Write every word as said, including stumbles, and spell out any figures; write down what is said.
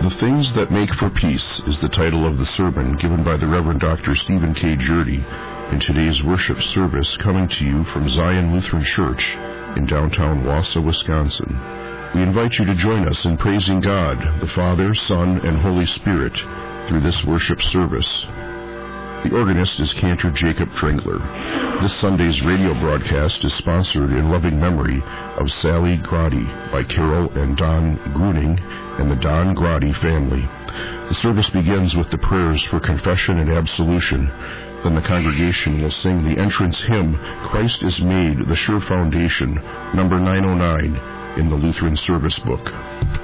The Things That Make for Peace is the title of the sermon given by the Reverend Doctor Stephen K. Jurdy in today's worship service, coming to you from Zion Lutheran Church in downtown Wausau, Wisconsin. We invite you to join us in praising God, the Father, Son, and Holy Spirit through this worship service. The organist is Cantor Jacob Trengler. This Sunday's radio broadcast is sponsored in loving memory of Sally Grotti by Carol and Don Gruning and the Don Grotti family. The service begins with the prayers for confession and absolution. Then the congregation will sing the entrance hymn, Christ is Made the Sure Foundation, number nine oh nine in the Lutheran Service Book.